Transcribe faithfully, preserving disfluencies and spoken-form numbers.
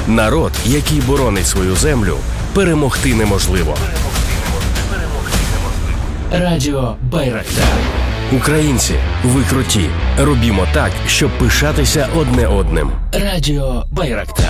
Народ, який боронить свою землю, перемогти неможливо. Радіо Байрактар. Українці, ви круті. Робімо так, щоб пишатися одне одним. Радіо Байрактар.